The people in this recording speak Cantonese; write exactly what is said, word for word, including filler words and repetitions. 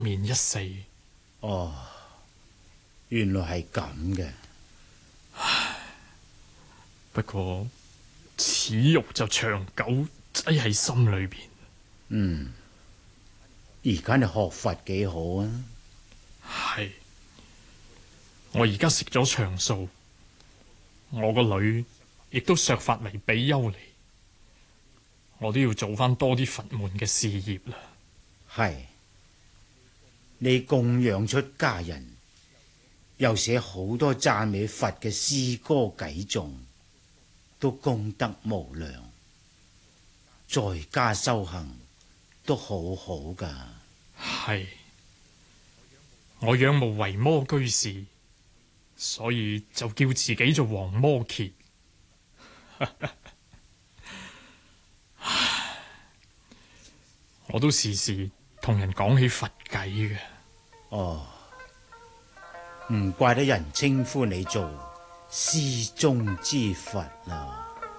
面一死。 哦，原來係咁嘅。 不過恥辱就長久擠喺心裏邊。 嗯，而家你學佛幾好啊？ 係，我而家食咗長素，我個女亦都削髮嚟比丘尼，我都要做翻多啲佛門嘅事業啦。 係，你供養出家人，又寫好多讚美佛嘅詩歌偈頌，都功德無量。在家修行都好好噶。 係，我仰慕維摩居士，所以就叫自己做黃摩羯。我都時時同人講起佛偈嘅。 哦，唔怪得人稱呼你做詩中之佛啦。